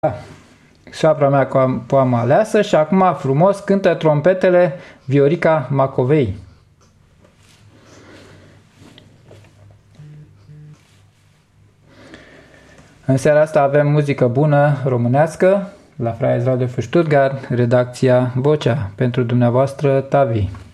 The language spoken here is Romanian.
Soacra mea cu poama aleasă și acum frumos cântă trompetele Viorica Macovei. În seara asta avem muzică bună românească la Freies Radio für Stuttgart, redacția Vocea, pentru dumneavoastră Tavi.